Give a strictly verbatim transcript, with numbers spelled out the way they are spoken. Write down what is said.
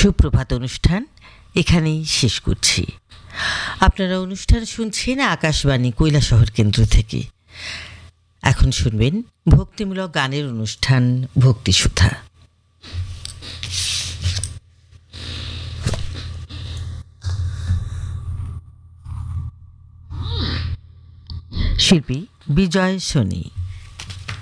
সুপ্রভাত অনুষ্ঠান এখানেই শেষ করছি। আপনারা অনুষ্ঠান শুনছেন আকাশবাণী কৈলাসহর কেন্দ্র থেকে। এখন শুনবেন ভক্তিমূলক গানের অনুষ্ঠান ভক্তিসুধা। শিল্পী বিজয় সোনি।